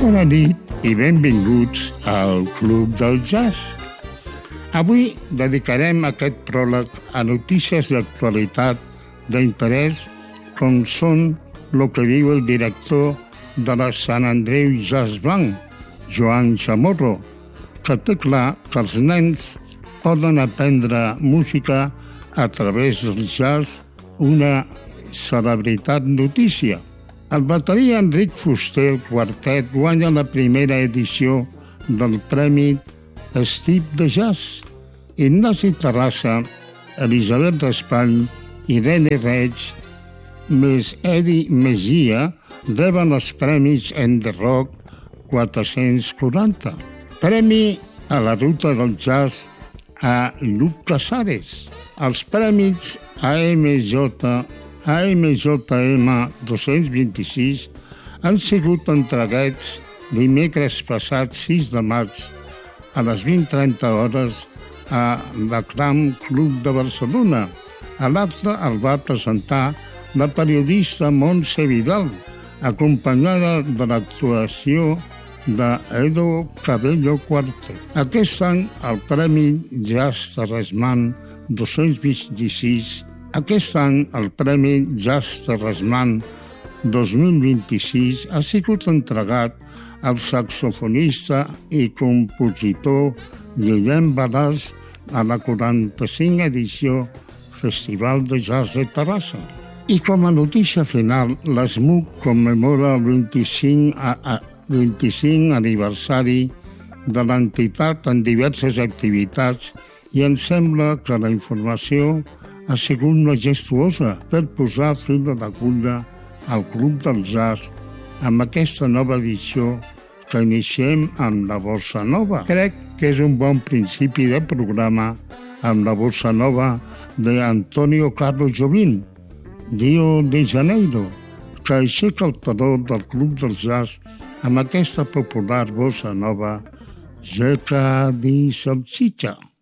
Bona nit i benvinguts al Club del Jazz. Avui dedicarem aquest pròleg a notícies d'actualitat d'interès com són el que diu el director de la Sant Andreu Jazz Band, Joan Chamorro, que té clar que els nens poden aprendre música a través del jazz, una celebritat notícia. El bateria Enric Fuster, el quartet, guanya la primera edició del Premi Steve de Jazz. Ignasi Terrassa, Elisabet Raspall, Irene Reig, més Eddie Mejia reben els premis En The Rock 440. Premi a la ruta del jazz a Luc Casares. Els premis AMJM 226 han sigut entregats dimecres passat 6 de maig a les 20:30 hores a l'Acram Club de Barcelona. A l'acte el va presentar la periodista Montse Vidal, acompanyada de l'actuació d'Edo Cabello Quartet. Aquest any el Premi Jazz Terrasman 226 el Premi Jazz Terrasman 2026 ha sigut entregat al saxofonista i compositor Guillem Balaç a la 45 edició Festival de Jazz de Terrassa. I com a notícia final, l'ESMUC commemora el 25 aniversari de l'entitat en diverses activitats i em sembla que la informació ha sigut majestuosa per posar fil a l'agulla al Club del Jazz amb aquesta nova edició que iniciem amb la Bossa Nova. Crec que és un bon principi de programa amb la Bossa Nova d'Antonio Carlos Jobim, Rio de Janeiro, que aixeca el taló del Club del Jazz amb aquesta popular Bossa Nova, Jeca di Salchicha.